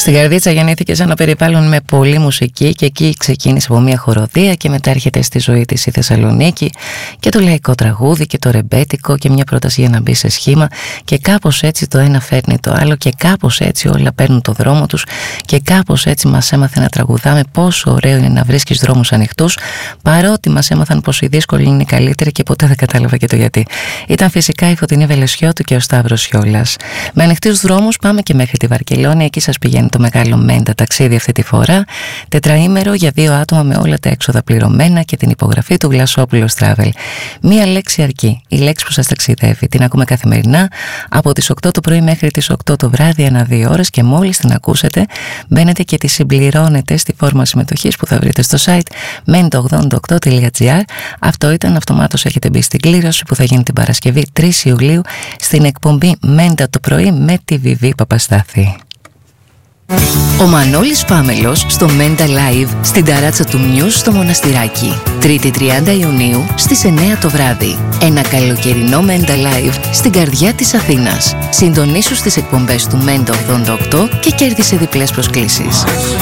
Στην Καρδίτσα γεννήθηκε σε ένα περιβάλλον με πολλή μουσική και εκεί ξεκίνησε από μια χοροδία και μετά έρχεται στη ζωή της η Θεσσαλονίκη και το λαϊκό τραγούδι και το ρεμπέτικο και μια πρόταση για να μπει σε σχήμα και κάπως έτσι το ένα φέρνει το άλλο και κάπως έτσι όλα παίρνουν το δρόμο τους και κάπως έτσι μας έμαθε να τραγουδάμε πόσο ωραίο είναι να βρίσκεις δρόμους ανοιχτούς, παρότι μας έμαθαν πως οι δύσκολοι είναι οι καλύτεροι και ποτέ δεν κατάλαβα και το γιατί. Ήταν φυσικά η Φωτεινή Βελεσιώτου και ο Σταύρος Σιόλας. Με ανοιχτούς δρόμους πάμε και μέχρι τη Βαρκελόνη, εκεί σας πηγαίνει το μεγάλο Μέντα ταξίδι αυτή τη φορά, τετραήμερο για 2 άτομα με όλα τα έξοδα πληρωμένα και την υπογραφή του Βλασόπουλος Travel. Μία λέξη αρκεί, η λέξη που σας ταξιδεύει. Την ακούμε καθημερινά από τις 8 το πρωί μέχρι τις 8 το βράδυ ανά 2 ώρες και μόλις την ακούσετε μπαίνετε και τη συμπληρώνετε στη φόρμα συμμετοχής που θα βρείτε στο site menta88.gr. Αυτό ήταν, αυτομάτως έχετε μπει στην κλήρωση που θα γίνει την Παρασκευή 3 Ιουλίου στην εκπομπή Μέντα το πρωί με τη Βιβί Παπαστάθη. Ο Μανώλης Πάμελος στο Μέντα Live στην ταράτσα του Μιούς στο Μοναστηράκι. 3η 30 Ιουνίου στις 9 το βράδυ. Ένα καλοκαιρινό Μέντα Live στην καρδιά της Αθήνας. Συντονίσου στις εκπομπές του Μέντα 88 και κέρδισε διπλές προσκλήσεις.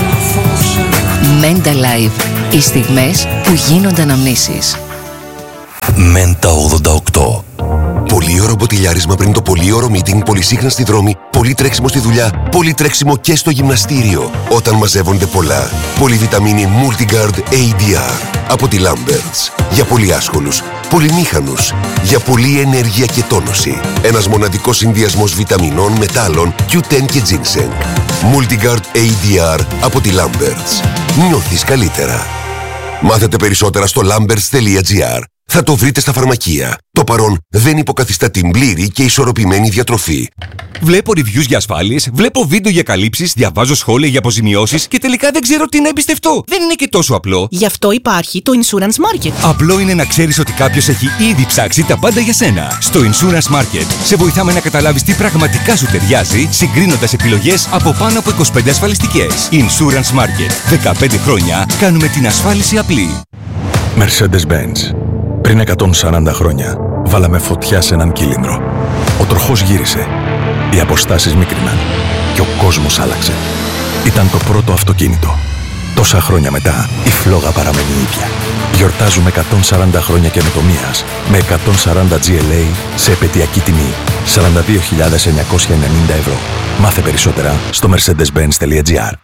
Μέντα Live. Οι στιγμές που γίνονται αναμνήσεις. Μέντα 88. Πολύωρο μποτιλιάρισμα πριν το πολύωρο meeting, πολυσύχνα στη δρόμη, πολύ τρέξιμο στη δουλειά, πολύ τρέξιμο και στο γυμναστήριο. Όταν μαζεύονται πολλά. Πολυβιταμίνη Multigard ADR από τη Lamberts. Για πολύ άσχολους, πολυμήχανους, για πολλή ενέργεια και τόνωση. Ένας μοναδικός συνδυασμός βιταμινών, μετάλλων, Q10 και ginseng. Multigard ADR από τη Lamberts. Νιώθεις καλύτερα. Μάθετε περισσότερα στο lamberts.gr. Θα το βρείτε στα φαρμακεία. Το παρόν δεν υποκαθιστά την πλήρη και ισορροπημένη διατροφή. Βλέπω reviews για ασφάλειες, βλέπω βίντεο για καλύψεις, διαβάζω σχόλια για αποζημιώσεις και τελικά δεν ξέρω τι να εμπιστευτώ. Δεν είναι και τόσο απλό. Γι' αυτό υπάρχει το Insurance Market. Απλό είναι να ξέρεις ότι κάποιος έχει ήδη ψάξει τα πάντα για σένα. Στο Insurance Market σε βοηθάμε να καταλάβεις τι πραγματικά σου ταιριάζει, συγκρίνοντας επιλογές από πάνω από 25 ασφαλιστικές. Insurance Market. 15 χρόνια κάνουμε την ασφάλιση απλή. Mercedes-Benz. Πριν 140 χρόνια, βάλαμε φωτιά σε έναν κύλινδρο. Ο τροχός γύρισε, οι αποστάσεις μίκριναν και ο κόσμος άλλαξε. Ήταν το πρώτο αυτοκίνητο. Τόσα χρόνια μετά, η φλόγα παραμένει ίδια. Γιορτάζουμε 140 χρόνια καινοτομίας με 140 GLA σε επαιτειακή τιμή 42.990 ευρώ. Μάθε περισσότερα στο mercedes-benz.gr.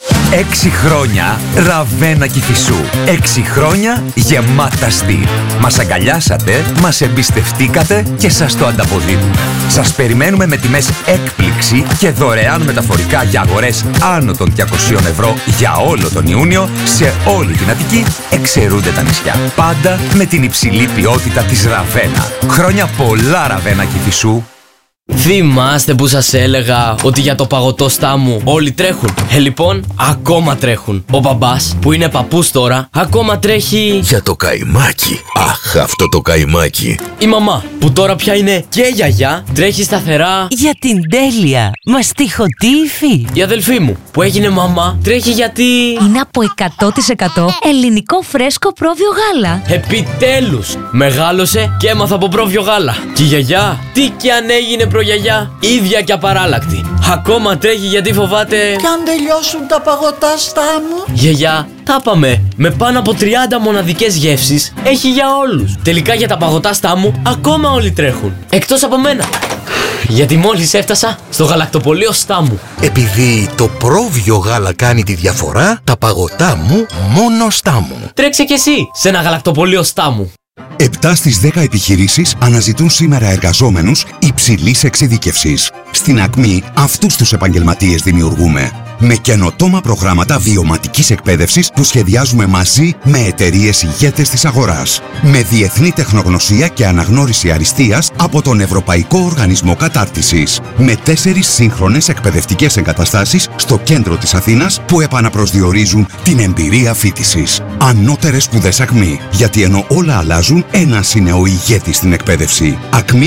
6 χρόνια Ραβένα Κηφισού. 6 χρόνια γεμάτα στυλ. Μας αγκαλιάσατε, μας εμπιστευτήκατε και σας το ανταποδίδουμε. Σας περιμένουμε με τιμές έκπληξη και δωρεάν μεταφορικά για αγορές άνω των 200 ευρώ για όλο τον Ιούνιο σε όλη την Αττική, εξαιρούνται τα νησιά. Πάντα με την υψηλή ποιότητα της Ραβένα. Χρόνια πολλά Ραβένα Κηφισού. Θυμάστε που σας έλεγα ότι για το παγωτό Στάμου όλοι τρέχουν? Λοιπόν, ακόμα τρέχουν. Ο μπαμπάς, που είναι παππούς τώρα, ακόμα τρέχει Για το καϊμάκι. Αχ, αυτό το καϊμάκι. Η μαμά, που τώρα πια είναι και γιαγιά, τρέχει σταθερά Για την τέλεια, μαστιχωτή υφή. Η αδελφή μου, που έγινε μαμά, τρέχει γιατί Είναι από 100% ελληνικό φρέσκο πρόβιο γάλα. επιτέλους μεγάλωσε και έμαθα από πρόβιο γάλα. Και η γιαγιά, τι κι αν έγινε προγιαγιά, ίδια και απαράλλακτη. Ακόμα τρέχει γιατί φοβάται Κι αν τελειώσουν τα παγωτά Στάμου. Γιαγιά, τα πάμε. Με πάνω από 30 μοναδικές γεύσεις έχει για όλους. Τελικά για τα παγωτά Στάμου ακόμα όλοι τρέχουν. Εκτός από μένα. Γιατί μόλις έφτασα στο γαλακτοπωλείο Στάμου. Επειδή το πρόβιο γάλα κάνει τη διαφορά, τα παγωτά μου μόνο Στάμου. Τρέξε κι εσύ σε ένα γαλακτοπωλείο Στάμου. 7 στις 10 επιχειρήσεις αναζητούν σήμερα εργαζόμενους υψηλής εξειδίκευσης. Στην Ακμή αυτούς τους επαγγελματίες δημιουργούμε. Με καινοτόμα προγράμματα βιωματικής εκπαίδευσης που σχεδιάζουμε μαζί με εταιρείες ηγέτες της αγοράς. Με διεθνή τεχνογνωσία και αναγνώριση αριστείας από τον Ευρωπαϊκό Οργανισμό Κατάρτισης. Με 4 σύγχρονες εκπαιδευτικές εγκαταστάσεις στο κέντρο της Αθήνας που επαναπροσδιορίζουν την εμπειρία φοιτησης. Ανώτερες σπουδές Ακμή. Γιατί ενώ όλα αλλάζουν, ένας είναι ο ηγέτης στην εκπαίδευση.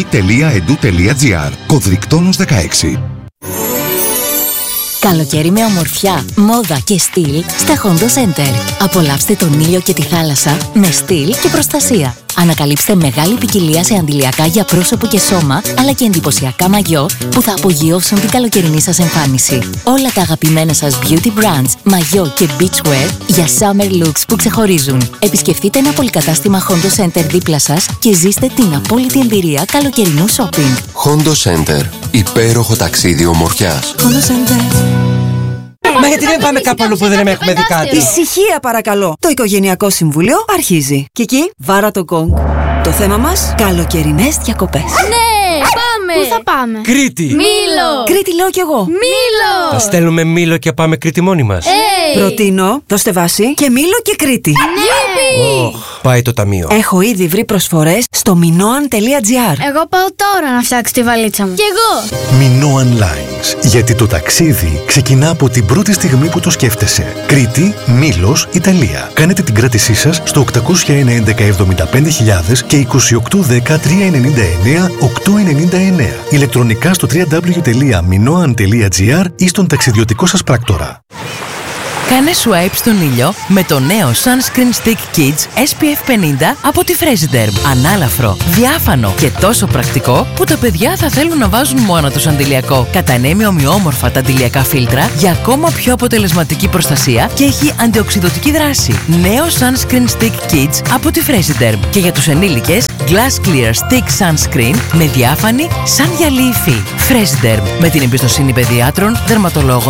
acmi.edu.gr. Κωδρικτόνος 16. Καλοκαίρι με ομορφιά, μόδα και στυλ στα Hondo Center. Απολαύστε τον ήλιο και τη θάλασσα με στυλ και προστασία. Ανακαλύψτε μεγάλη ποικιλία σε αντιλιακά για πρόσωπο και σώμα, αλλά και εντυπωσιακά μαγιό που θα απογειώσουν την καλοκαιρινή σας εμφάνιση. Όλα τα αγαπημένα σας beauty brands, μαγιό και beachwear για summer looks που ξεχωρίζουν. Επισκεφτείτε ένα πολυκατάστημα Hondo Center δίπλα σας και ζήστε την απόλυτη εμπειρία καλοκαιρινού shopping. Hondo Center. Υπέροχο ταξίδι ομορφιάς. Hondo Center. Μα γιατί δεν πάμε κάπου αλλού που δεν έχουμε δει κάτι? Ησυχία παρακαλώ. Το Οικογενειακό Συμβούλιο αρχίζει. Και εκεί βάρα το γκονγκ. Το θέμα μας, καλοκαιρινές διακοπές. Ναι, πάμε! Πού θα πάμε? Κρήτη! Μήλο! Κρήτη λέω κι εγώ. Μήλο! Θα στέλνουμε Μήλο και πάμε Κρήτη μόνοι μας. Προτείνω, δώστε βάση και Μήλο και Κρήτη. Ναι! Πάει το ταμείο. Έχω ήδη βρει προσφορές στο minoan.gr. Εγώ πάω τώρα να φτιάξω τη βαλίτσα μου. Κι εγώ! Minoan Lines. Γιατί το ταξίδι ξεκινά από την πρώτη στιγμή που το σκέφτεσαι. Κρήτη, Μήλος, Ιταλία. Κάνετε την κράτησή σας στο 801 11 και 2810 399 899. Ηλεκτρονικά στο www.minoan.gr ή στον ταξιδιωτικό σας πράκτορα. Κάνε swipe στον ήλιο με το νέο Sunscreen Stick Kids SPF 50 από τη Fresiderm. Ανάλαφρο, διάφανο και τόσο πρακτικό που τα παιδιά θα θέλουν να βάζουν μόνο τους αντιλιακό. Κατανέμει ομοιόμορφα τα αντιλιακά φίλτρα για ακόμα πιο αποτελεσματική προστασία και έχει αντιοξειδωτική δράση. Νέο Sunscreen Stick Kids από τη Fresiderm. Και για τους ενήλικες, Glass Clear Stick Sunscreen με διάφανη σαν γυαλί υφή. Fresiderm, με την εμπιστοσύνη παιδιάτρων, δερματολόγων